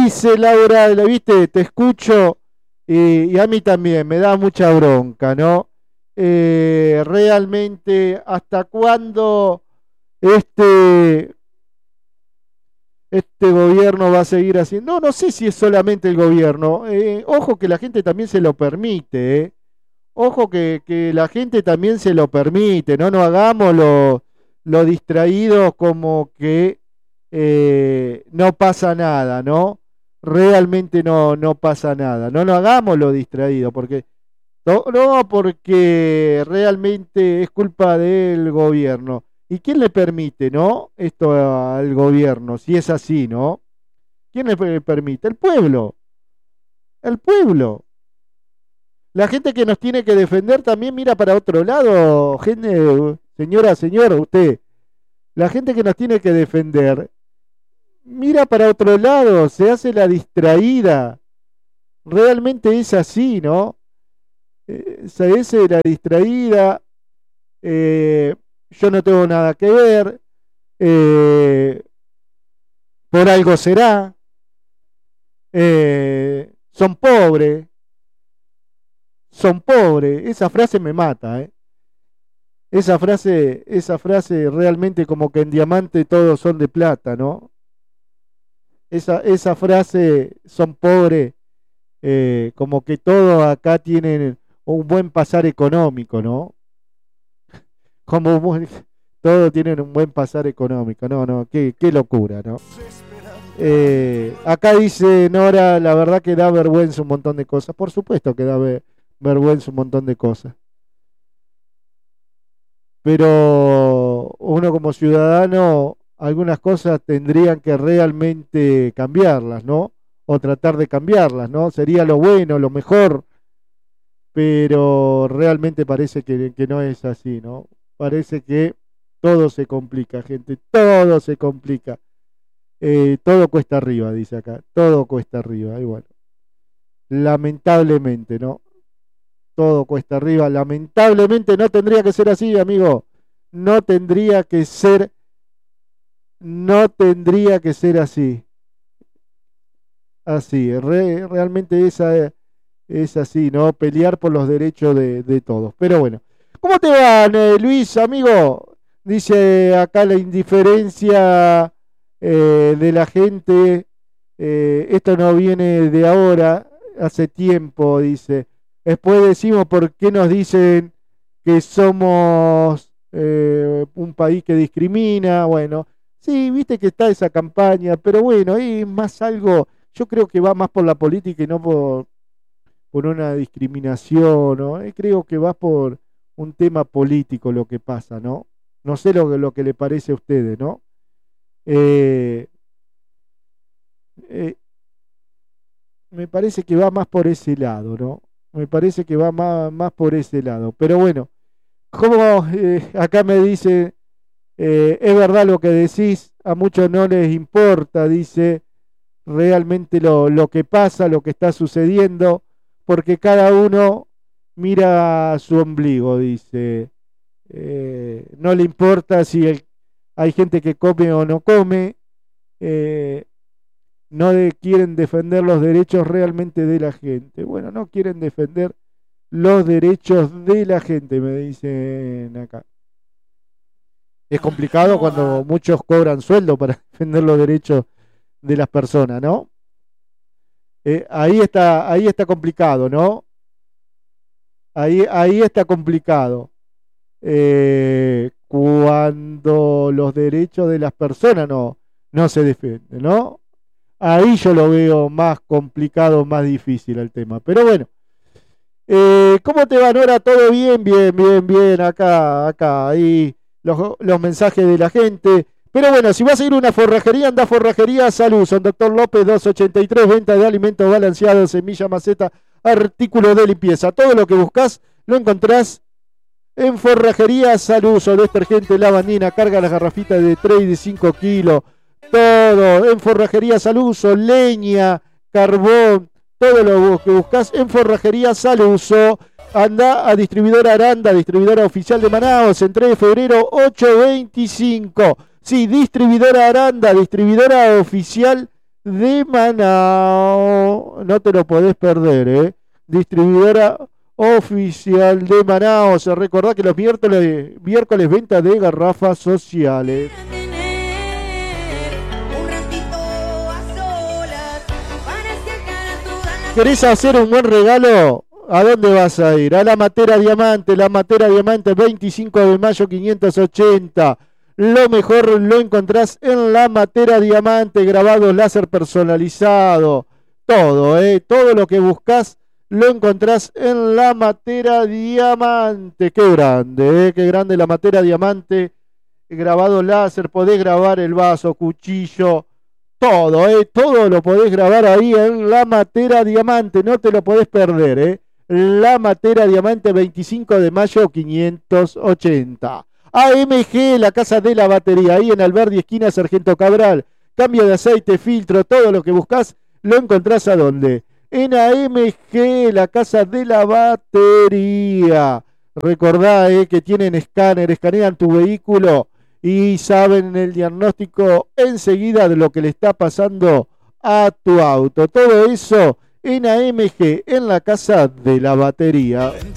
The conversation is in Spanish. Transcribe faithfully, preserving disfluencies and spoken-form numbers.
dice Laura, ¿la viste? Te escucho y, y a mí también me da mucha bronca, ¿no? Eh, realmente, ¿hasta cuándo este, este gobierno va a seguir haciendo? No, no sé si es solamente el gobierno. Eh, ojo que la gente también se lo permite, ¿eh? Ojo que, que la gente también se lo permite, no nos hagamos lo, lo distraídos como que eh, no pasa nada, ¿no? Realmente no, no pasa nada, no nos hagamos lo distraídos, porque no, no, porque realmente es culpa del gobierno. ¿Y quién le permite, no? Esto al gobierno, si es así, ¿no? ¿Quién le permite? El pueblo, el pueblo. La gente que nos tiene que defender también mira para otro lado, gente, señora, señor, usted. La gente que nos tiene que defender mira para otro lado, se hace la distraída. Realmente es así, ¿no? Eh, se hace la distraída. Eh, yo no tengo nada que ver. Eh, por algo será. Eh, son pobres. Son pobres, esa frase me mata, ¿eh? Esa frase, esa frase realmente como que en diamante todos son de plata, ¿no? Esa, esa frase, son pobres, eh, como que todos acá tienen un buen pasar económico, ¿no? Como muy, todos tienen un buen pasar económico, no, no, qué, qué locura, ¿no? Eh, acá dice Nora, la verdad que da vergüenza un montón de cosas, por supuesto que da vergüenza. vergüenza un montón de cosas. Pero uno como ciudadano, algunas cosas tendrían que realmente cambiarlas, ¿no? O tratar de cambiarlas, ¿no? Sería lo bueno, lo mejor, pero realmente parece que, que no es así, ¿no? Parece que todo se complica, gente, todo se complica. Eh, todo cuesta arriba, dice acá, todo cuesta arriba, y bueno, lamentablemente, ¿no? Todo cuesta arriba, lamentablemente no tendría que ser así, amigo, no tendría que ser, no tendría que ser así, así, re, realmente esa es así, ¿no? Pelear por los derechos de, de todos, pero bueno, ¿cómo te van, eh, Luis, amigo? Dice acá la indiferencia eh, de la gente, eh, esto no viene de ahora, hace tiempo, dice. Después decimos por qué nos dicen que somos eh, un país que discrimina. Bueno, sí, viste que está esa campaña, pero bueno, es más algo, yo creo que va más por la política y no por, por una discriminación, ¿no? Eh, creo que va por un tema político lo que pasa, ¿no? No sé lo, lo que le parece a ustedes, ¿no? Eh, eh, me parece que va más por ese lado, ¿no? Me parece que va más, más por ese lado. Pero bueno, como eh, acá me dice, eh, es verdad lo que decís, a muchos no les importa, dice, realmente lo, lo que pasa, lo que está sucediendo, porque cada uno mira su ombligo, dice. Eh, no le importa si el, hay gente que come o no come, eh, no de, quieren defender los derechos realmente de la gente. Bueno, no quieren defender los derechos de la gente, me dicen acá. Es complicado cuando muchos cobran sueldo para defender los derechos de las personas, ¿no? Eh, ahí está, ahí está complicado, ¿no? Ahí, ahí está complicado. Eh, cuando los derechos de las personas no, no se defienden, ¿no? Ahí yo lo veo más complicado, más difícil el tema. Pero bueno, eh, ¿cómo te va, Nora? ¿Todo bien? Bien, bien, bien. Acá, acá, ahí los, los mensajes de la gente. Pero bueno, si vas a ir a una forrajería, anda a Forrajería Salud. Son Doctor López doscientos ochenta y tres, venta de alimentos balanceados, semilla, maceta, artículos de limpieza. Todo lo que buscas lo encontrás en Forrajería Salud. Detergente, lavandina, carga las garrafitas de tres y de cinco kilos. Todo en Forrajería Saluso, leña, carbón, todo lo que buscas en Forrajería Saluso. Anda a Distribuidora Aranda, distribuidora oficial de Manaos, en tres de febrero ochocientos veinticinco. Sí, Distribuidora Aranda, distribuidora oficial de Manaos. No te lo podés perder, ¿eh? Distribuidora oficial de Manaos. Recordá que los miércoles, miércoles venta de garrafas sociales. ¿Querés hacer un buen regalo? ¿A dónde vas a ir? A la Matera Diamante, la Matera Diamante, veinticinco de mayo quinientos ochenta. Lo mejor lo encontrás en la Matera Diamante, grabado láser personalizado. Todo, ¿eh? Todo lo que buscas lo encontrás en la Matera Diamante. Qué grande, ¿eh? Qué grande la Matera Diamante. Grabado láser, podés grabar el vaso, cuchillo, todo, ¿eh? Todo lo podés grabar ahí en la Matera Diamante. No te lo podés perder, ¿eh? La Matera Diamante, veinticinco de mayo quinientos ochenta. A M G, la casa de la batería, ahí en Alberdi, esquina Sargento Cabral. Cambio de aceite, filtro, todo lo que buscas, lo encontrás ¿a dónde? En A M G, la casa de la batería. Recordá eh, que tienen escáner, escanean tu vehículo y saben el diagnóstico enseguida de lo que le está pasando a tu auto. Todo eso en A M G, en la casa de la batería.